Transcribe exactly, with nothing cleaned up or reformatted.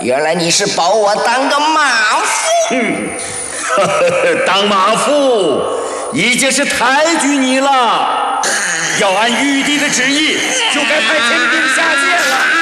原来你是保我当个马夫。 嗯，当马夫已经是抬举你了，要按玉帝的旨意，就该派天兵下界了。